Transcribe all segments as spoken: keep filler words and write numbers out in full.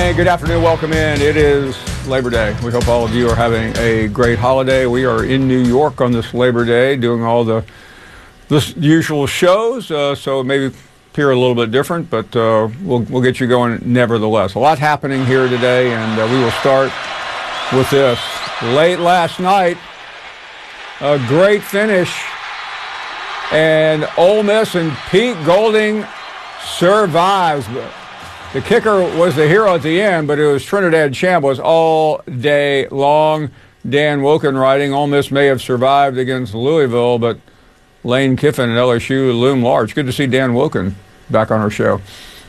And good afternoon, welcome in. It is Labor Day. We hope all of you are having a great holiday. We are in New York on this Labor Day doing all the, the usual shows, uh, so maybe appear a little bit different, but uh, we'll, we'll get you going nevertheless. A lot happening here today, and uh, we will start with this. Late last night, a great finish, and Ole Miss and Pete Golding survives. The kicker was the hero at the end, but it was Trinidad Chambliss all day long. Dan Woken writing, Ole Miss may have survived against Louisville, but Lane Kiffin and L S U loom large. Good to see Dan Woken back on our show.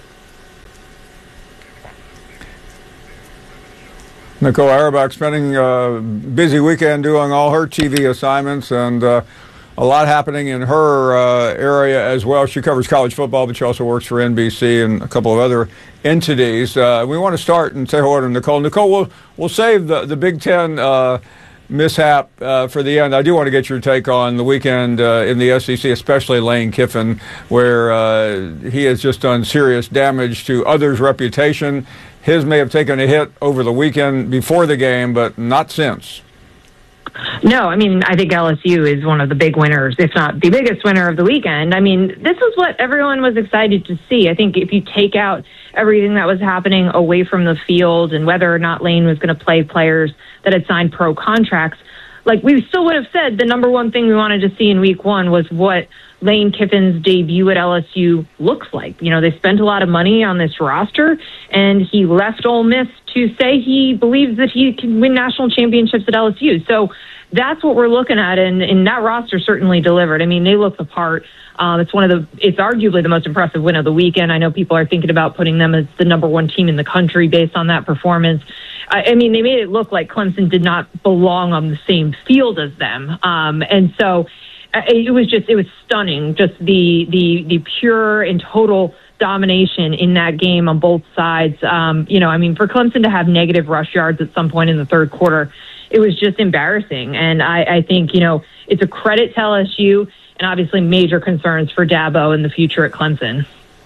Nicole Auerbach spending a busy weekend doing all her T V assignments, and uh, a lot happening in her uh, area as well. She covers college football, but she also works for N B C and a couple of other entities. Uh, we want to start and say hello to Nicole. Nicole, we'll, we'll save the, the Big Ten uh, mishap uh, for the end. I do want to get your take on the weekend uh, in the S E C, especially Lane Kiffin, where uh, he has just done serious damage to others' reputation. His may have taken a hit over the weekend before the game, but not since. No, I mean, I think L S U is one of the big winners, if not the biggest winner of the weekend. I mean, this is what everyone was excited to see. I think if you take out everything that was happening away from the field and whether or not Lane was going to play players that had signed pro contracts, like we still would have said the number one thing we wanted to see in week one was what Lane Kiffin's debut at L S U looks like. You know, they spent a lot of money on this roster, and he left Ole Miss to say he believes that he can win national championships at L S U. So that's what we're looking at, and, and that roster certainly delivered. I mean, they look the part. Um, it's one of the, it's arguably the most impressive win of the weekend. I know people are thinking about putting them as the number one team in the country based on that performance. I, I mean, they made it look like Clemson did not belong on the same field as them. Um, and so it was just, it was stunning, just the, the, the pure and total domination in that game on both sides. Um, you know, I mean, for Clemson to have negative rush yards at some point in the third quarter, it was just embarrassing. And I, I think, you know, it's a credit to L S U and obviously major concerns for Dabo in the future at Clemson.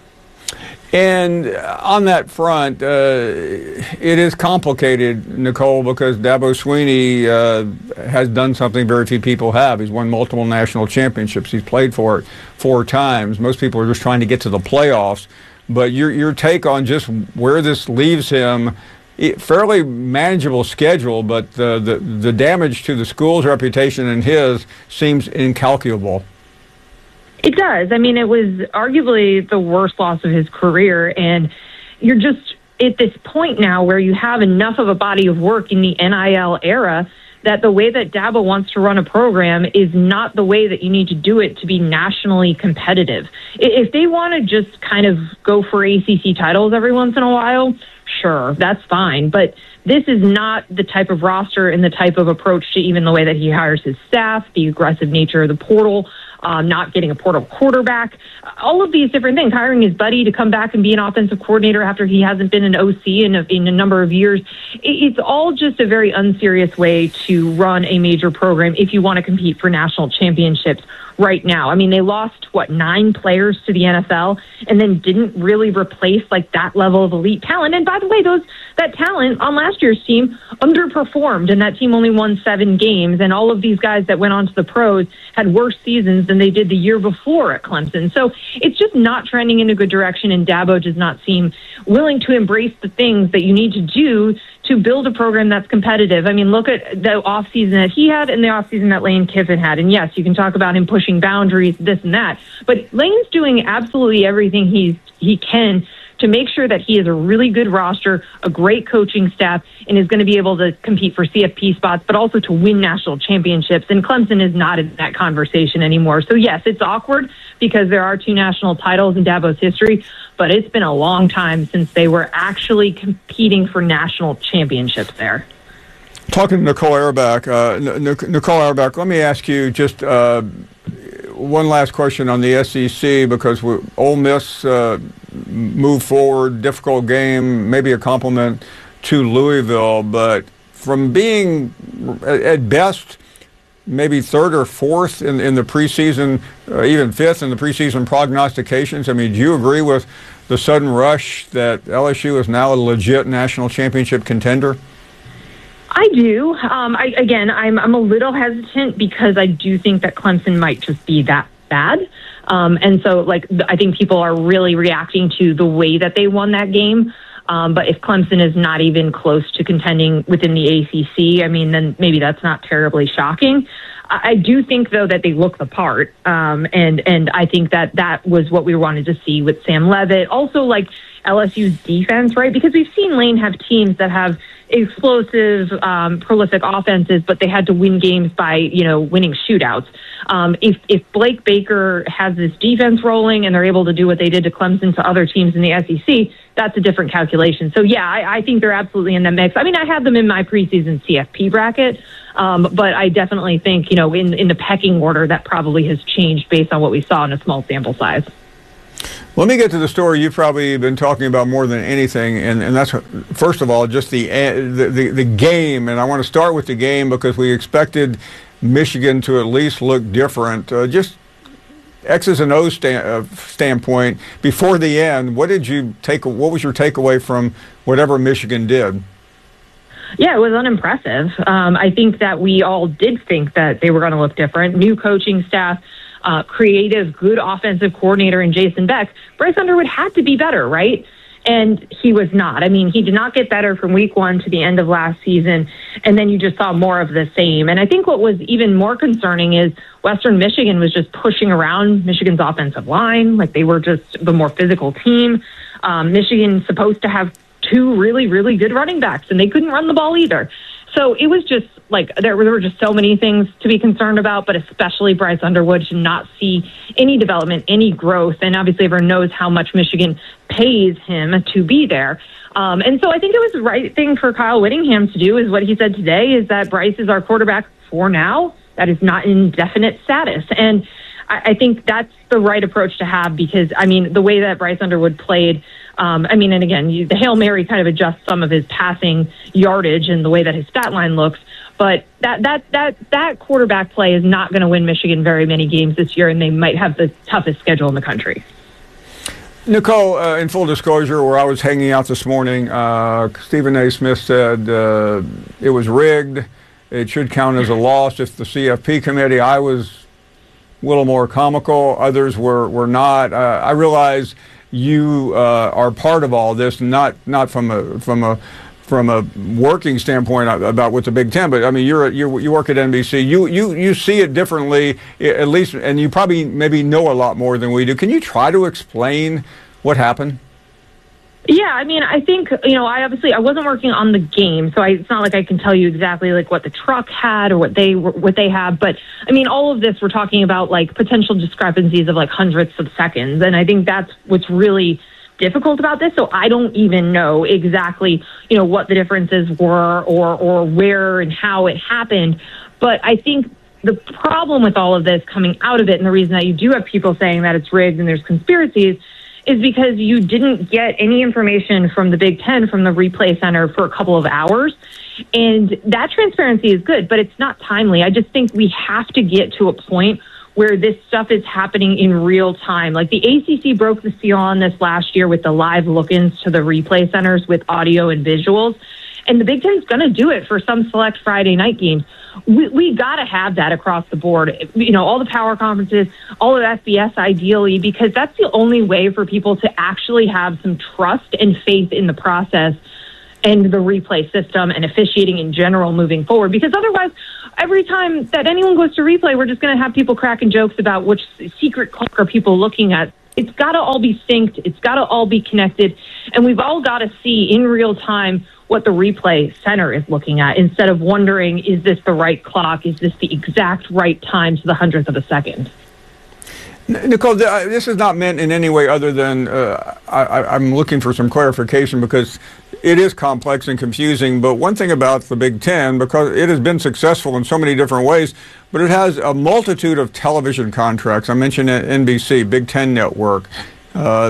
And on that front, uh, it is complicated, Nicole, because Dabo Swinney uh, has done something very few people have. He's won multiple national championships. He's played for it four times. Most people are just trying to get to the playoffs. But your your take on just where this leaves him, fairly manageable schedule, but the, the, the damage to the school's reputation and his seems incalculable. It does. I mean, it was arguably the worst loss of his career, and you're just at this point now where you have enough of a body of work in the N I L era that the way that Dabo wants to run a program is not the way that you need to do it to be nationally competitive. If they want to just kind of go for A C C titles every once in a while, sure, that's fine. But this is not the type of roster and the type of approach to even the way that he hires his staff, the aggressive nature of the portal, um, not getting a portal quarterback, all of these different things, hiring his buddy to come back and be an offensive coordinator after he hasn't been an O C in a, in a number of years. It's all just a very unserious way to run a major program if you want to compete for national championships right now. I mean, they lost, what, nine players to the N F L and then didn't really replace like that level of elite talent. And by the way, those that talent on last year's team underperformed, and that team only won seven games. And all of these guys that went on to the pros had worse seasons than they did the year before at Clemson. So it's just not trending in a good direction, and Dabo does not seem willing to embrace the things that you need to do to build a program that's competitive. I mean, look at the offseason that he had and the offseason that Lane Kiffin had. And yes, you can talk about him pushing boundaries, this and that, but Lane's doing absolutely everything he's he can to make sure that he has a really good roster, a great coaching staff, and is going to be able to compete for C F P spots, but also to win national championships. And Clemson is not in that conversation anymore. So yes, it's awkward because there are two national titles in Dabo's history, but it's been a long time since they were actually competing for national championships there. Talking to Nicole Auerbach, uh, Nicole Auerbach, let me ask you just uh, one last question on the S E C, because we, Ole Miss uh, moved forward, difficult game, maybe a compliment to Louisville, but from being at best maybe third or fourth in, in the preseason, uh, even fifth in the preseason prognostications, I mean, do you agree with the sudden rush that L S U is now a legit national championship contender? I do. Um, I, again, I'm I'm a little hesitant because I do think that Clemson might just be that bad. Um, and so, like, I think people are really reacting to the way that they won that game. Um, but if Clemson is not even close to contending within the A C C, I mean, then maybe that's not terribly shocking. I, I do think, though, that they look the part. Um, and, and I think that that was what we wanted to see with Sam Leavitt. Also, like, L S U's defense, right? Because we've seen Lane have teams that have explosive, um, prolific offenses, but they had to win games by, you know, winning shootouts. Um, if, if Blake Baker has this defense rolling and they're able to do what they did to Clemson to other teams in the S E C, that's a different calculation. So, yeah, I, I think they're absolutely in the mix. I mean, I had them in my preseason C F P bracket, um, but I definitely think, you know, in, in the pecking order, that probably has changed based on what we saw in a small sample size. Let me get to the story you've probably been talking about more than anything, and, and that's, first of all, just the, the, the, the game. And I want to start with the game because we expected Michigan to at least look different. Uh, just X's and O's stand, uh, standpoint, before the end, what did you take? What was your takeaway from whatever Michigan did? Yeah, it was unimpressive. Um, I think that we all did think that they were going to look different. New coaching staff. Uh, creative, good offensive coordinator in Jason Beck. Bryce Underwood had to be better, right? And he was not. I mean, he did not get better from week one to the end of last season, and then you just saw more of the same. And I think what was even more concerning is Western Michigan was just pushing around Michigan's offensive line, like they were just the more physical team. Um, Michigan's supposed to have two really, really good running backs, and they couldn't run the ball either. So it was just like there were, there were just so many things to be concerned about, but especially Bryce Underwood should not see any development, any growth. And obviously everyone knows how much Michigan pays him to be there. Um, and so I think it was the right thing for Kyle Whittingham to do is what he said today is that Bryce is our quarterback for now. That is not indefinite status. And I, I think that's the right approach to have because, I mean, the way that Bryce Underwood played, Um, I mean, and again, you, the Hail Mary kind of adjusts some of his passing yardage and the way that his stat line looks. But that that that that quarterback play is not going to win Michigan very many games this year, and they might have the toughest schedule in the country. Nicole, uh, in full disclosure, where I was hanging out this morning, uh, Stephen A. Smith said uh, it was rigged. It should count as a loss if the C F P committee. I was a little more comical. Others were, were not. Uh, I realize you uh, are part of all this, not not from a from a from a working standpoint about with the Big Ten, but I mean you're you you work at N B C. You you you see it differently, at least, and you probably maybe know a lot more than we do. Can you try to explain what happened? Yeah, I mean, I think, you know, I obviously, I wasn't working on the game, so I, it's not like I can tell you exactly, like, what the truck had or what they what they have. But, I mean, all of this, we're talking about, like, potential discrepancies of, like, hundredths of seconds. And I think that's what's really difficult about this. So I don't even know exactly, you know, what the differences were or or where and how it happened. But I think the problem with all of this coming out of it, and the reason that you do have people saying that it's rigged and there's conspiracies, is because you didn't get any information from the Big Ten, from the replay center for a couple of hours. And that transparency is good, but it's not timely. I just think we have to get to a point where this stuff is happening in real time. Like the A C C broke the seal on this last year with the live look-ins to the replay centers with audio and visuals. And the Big Ten's going to do it for some select Friday night games. We, we got to have that across the board. You know, all the power conferences, all of F B S ideally, because that's the only way for people to actually have some trust and faith in the process and the replay system and officiating in general moving forward. Because otherwise, every time that anyone goes to replay, we're just going to have people cracking jokes about which secret clock are people looking at. It's got to all be synced. It's got to all be connected. And we've all got to see in real time what the replay center is looking at instead of wondering, is this the right clock? Is this the exact right time to the hundredth of a second? Nicole, this is not meant in any way other than uh, I, I'm looking for some clarification because it is complex and confusing. But one thing about the Big Ten, because it has been successful in so many different ways, but it has a multitude of television contracts. I mentioned N B C, Big Ten Network, uh,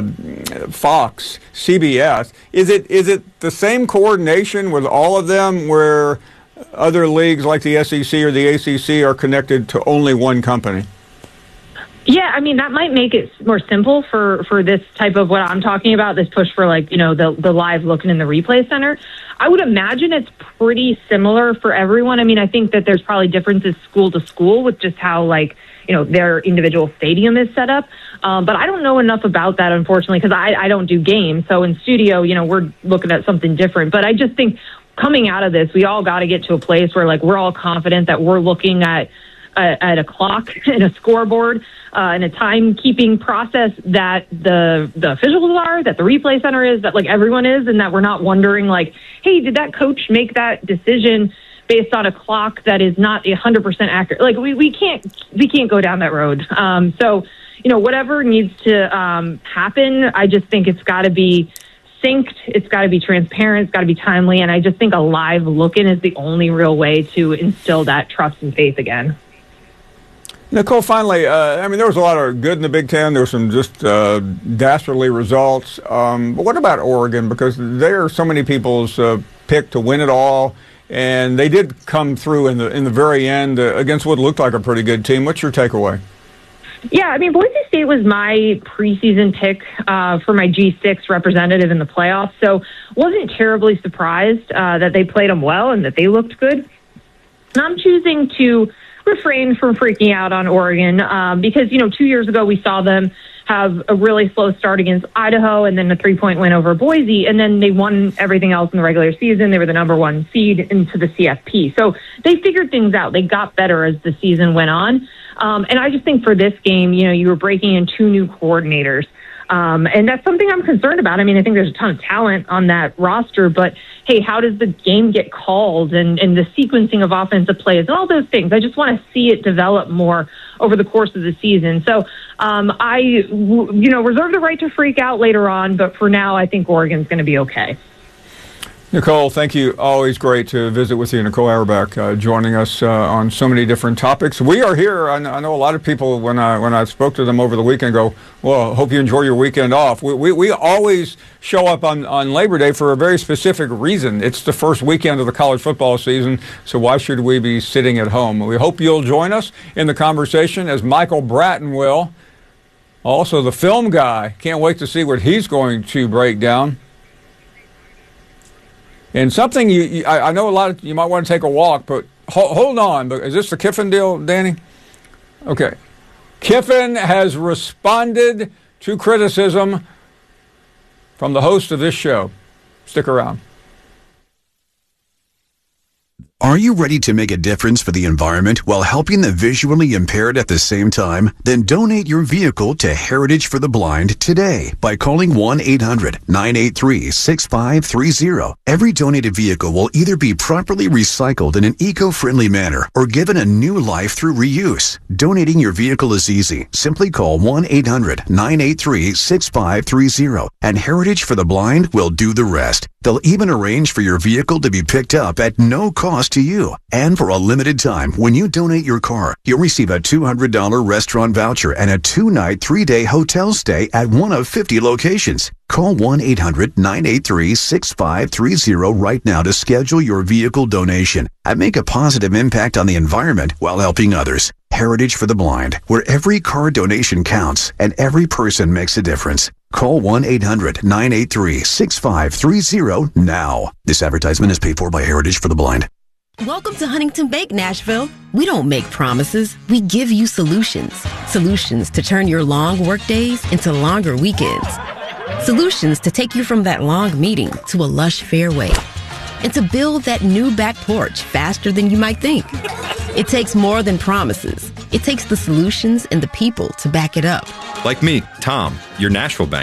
Fox, C B S. Is it is it the same coordination with all of them where other leagues like the S E C or the A C C are connected to only one company? Yeah, I mean, that might make it more simple for, for this type of what I'm talking about, this push for, like, you know, the, the live looking in the replay center. I would imagine it's pretty similar for everyone. I mean, I think that there's probably differences school to school with just how, like, you know, their individual stadium is set up. Um, but I don't know enough about that, unfortunately, because I, I don't do games. So in studio, you know, we're looking at something different. But I just think coming out of this, we all got to get to a place where, like, we're all confident that we're looking at at a clock and a scoreboard uh, and a timekeeping process that the the officials are, that the replay center is, that like everyone is, and that we're not wondering like, hey, did that coach make that decision based on a clock that is not one hundred percent accurate? Like we, we can't we can't go down that road. Um, so, you know, whatever needs to um, happen, I just think it's got to be synced. It's got to be transparent. It's got to be timely. And I just think a live look-in is the only real way to instill that trust and faith again. Nicole, finally, uh, I mean, there was a lot of good in the Big Ten. There were some just uh, dastardly results. Um, but what about Oregon? Because they are so many people's uh, pick to win it all, and they did come through in the in the very end uh, against what looked like a pretty good team. What's your takeaway? Yeah, I mean, Boise State was my preseason pick uh, for my G six representative in the playoffs, so wasn't terribly surprised uh, that they played them well and that they looked good. And I'm choosing to refrain from freaking out on Oregon um, because, you know, two years ago we saw them have a really slow start against Idaho and then a three-point win over Boise, and then they won everything else in the regular season. They were the number one seed into the C F P. So they figured things out. They got better as the season went on. Um, and I just think for this game, you know, you were breaking in two new coordinators. Um, and that's something I'm concerned about. I mean, I think there's a ton of talent on that roster, but hey, how does the game get called and, and the sequencing of offensive plays and all those things? I just want to see it develop more over the course of the season. So um, I, you know, reserve the right to freak out later on, but for now, I think Oregon's going to be okay. Nicole, thank you. Always great to visit with you. Nicole Auerbach uh, joining us uh, on so many different topics. We are here. I know a lot of people, when I when I spoke to them over the weekend, go, well, hope you enjoy your weekend off. We we, we always show up on, on Labor Day for a very specific reason. It's the first weekend of the college football season, so why should we be sitting at home? We hope you'll join us in the conversation, as Michael Bratton will. Also, the film guy. Can't wait to see what he's going to break down. And something you, you I, I know a lot of you might want to take a walk, but ho- hold on. But is this the Kiffin deal, Danny? Okay. Kiffin has responded to criticism from the host of this show. Stick around. Are you ready to make a difference for the environment while helping the visually impaired at the same time? Then donate your vehicle to Heritage for the Blind today by calling one eight hundred nine eight three six five three zero. Every donated vehicle will either be properly recycled in an eco-friendly manner or given a new life through reuse. Donating your vehicle is easy. Simply call one eight hundred nine eight three six five three zero and Heritage for the Blind will do the rest. They'll even arrange for your vehicle to be picked up at no cost to you. And for a limited time, when you donate your car, you'll receive a two hundred dollars restaurant voucher and a two-night, three-day hotel stay at one of fifty locations. Call one eight hundred nine eight three six five three zero right now to schedule your vehicle donation and make a positive impact on the environment while helping others. Heritage for the Blind, where every car donation counts and every person makes a difference. Call one eight hundred nine eight three six five three zero now. This advertisement is paid for by Heritage for the Blind. Welcome to Huntington Bank, Nashville. We don't make promises. We give you solutions. Solutions to turn your long work days into longer weekends. Solutions to take you from that long meeting to a lush fairway. And to build that new back porch faster than you might think. It takes more than promises. It takes the solutions and the people to back it up. Like me, Tom, your Nashville bank.